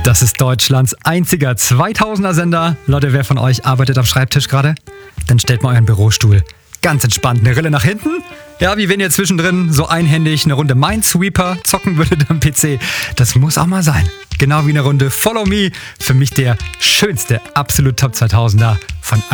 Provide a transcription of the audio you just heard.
Das ist Deutschlands einziger 2000er Sender. Leute, wer von euch arbeitet am Schreibtisch gerade? Dann stellt mal euren Bürostuhl ganz entspannt eine Rille nach hinten. Ja, wie wenn ihr zwischendrin so einhändig eine Runde Minesweeper zocken würdet am PC. Das muss auch mal sein. Genau wie eine Runde Follow Me. Für mich der schönste absolut Top 2000er von